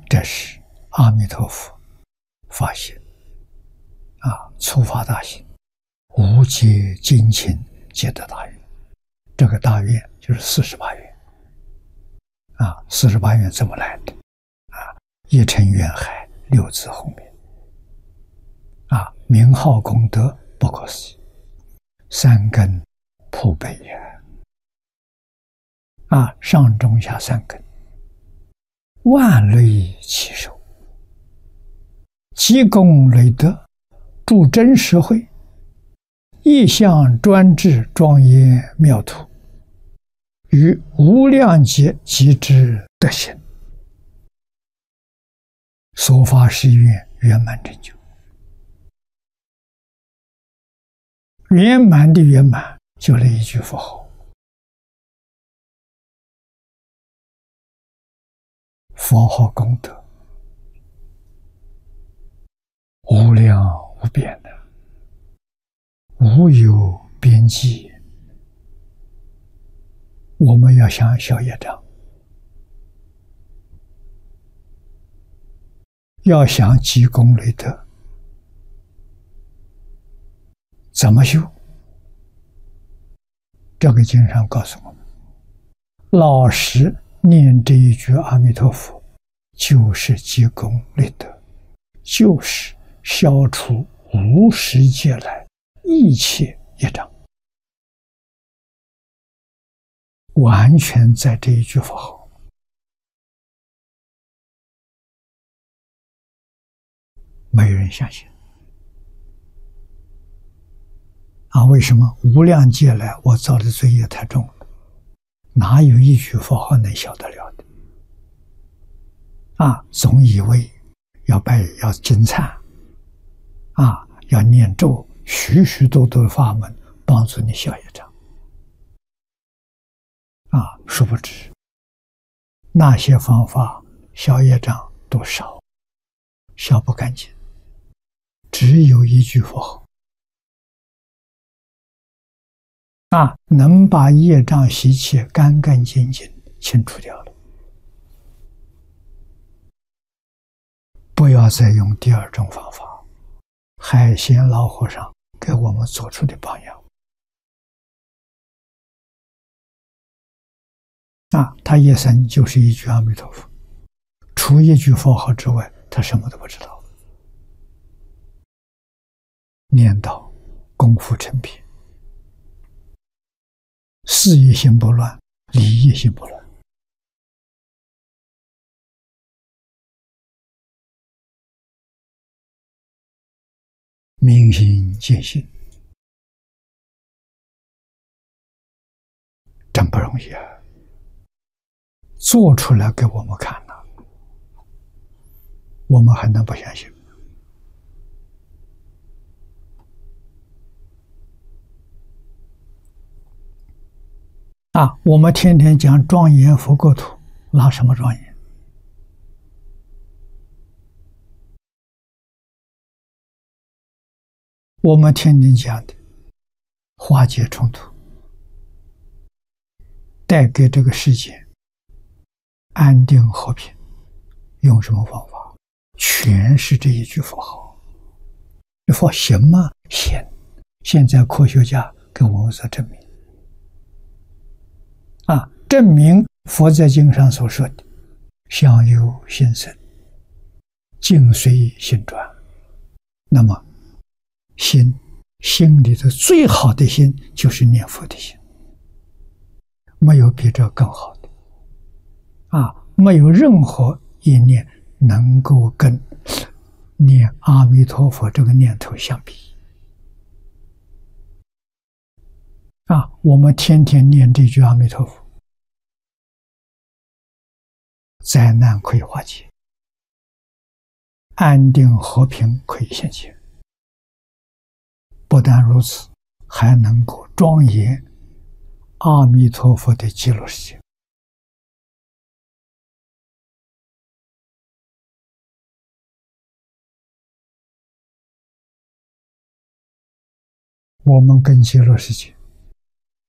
这是阿弥陀佛发心初发大心，无界尽情皆得大愿。这个大愿就是48愿48愿怎么来的一尘愿海，六字红名名号功德不可思议，三根普被也上中下三根，万类齐受，积功累德，助真实慧，意象专制，庄严妙土，于无量劫极之德行，所发誓愿圆满成就。圆满的圆满，就那一句佛号，佛号功德无量无边的，无有边际。我们要想消业障，要想积功累德，怎么修？这个经上告诉我们，老实念这一句阿弥陀佛，就是积功累德，就是消除无始劫来一切业障，完全在这一句佛号。没有人相信为什么？无量劫来我造的罪业太重了，哪有一句佛号能消得了的总以为要拜要金忏要念咒，许许多多的法门帮助你消业障殊不知那些方法消业障多少，消不干净，只有一句佛号能把业障习气干干净净清除掉了。不要再用第二种方法，海鲜老和尚给我们做出的榜样他一生就是一句阿弥陀佛，除一句佛号之外，他什么都不知道。念叨功夫成片，事业心不乱，理业心不乱。明心见性，真不容易做出来给我们看了，我们还能不相信我们天天讲庄严佛国土，拿什么庄严？我们天天讲的化解冲突，带给这个世界安定和平，用什么方法？全是这一句佛号。这佛行吗？行。现在科学家跟我们所证明证明佛在经上所说的相由心生，境随心转。那么心里的最好的心就是念佛的心，没有比这更好的没有任何一念能够跟念阿弥陀佛这个念头相比我们天天念这句阿弥陀佛，灾难可以化解，安定和平可以现前。不但如此，还能够庄严阿弥陀佛的极乐世界。我们跟极乐世界